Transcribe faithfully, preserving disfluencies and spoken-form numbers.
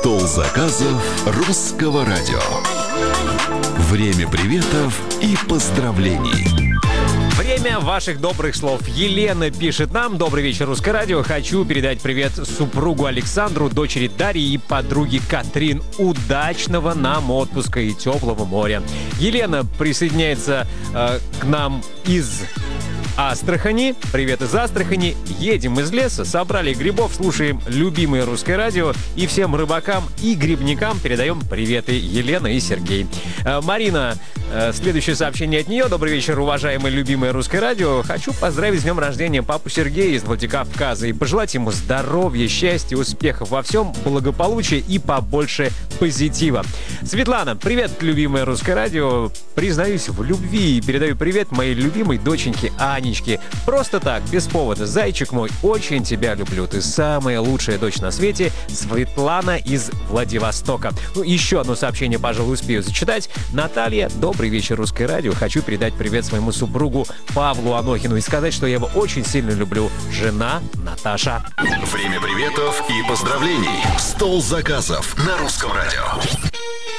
Стол заказов Русского радио. Время приветов и поздравлений. Время ваших добрых слов. Елена пишет нам: добрый вечер, Русское радио. Хочу передать привет супругу Александру, дочери Дарьи и подруге Катрин. Удачного нам отпуска и теплого моря. Елена присоединяется э, к нам из Астрахани. Привет из Астрахани. Едем из леса, собрали грибов, слушаем любимое Русское радио. И всем рыбакам и грибникам передаем приветы. Елена и Сергей. Э, Марина, э, следующее сообщение от нее. Добрый вечер, уважаемое любимое Русское радио. Хочу поздравить с днем рождения папу Сергея из Владикавказа и пожелать ему здоровья, счастья, успехов во всем, благополучия и побольше позитива. Светлана, привет, любимое Русское радио. Признаюсь в любви и передаю привет моей любимой доченьке Ане. Просто так, без повода. Зайчик мой, очень тебя люблю. Ты самая лучшая дочь на свете. Светлана из Владивостока. Ну, еще одно сообщение, пожалуй, успею зачитать. Наталья, добрый вечер, Русское радио. Хочу передать привет своему супругу Павлу Анохину и сказать, что я его очень сильно люблю. Жена Наташа. Время приветов и поздравлений. Стол заказов на Русском радио.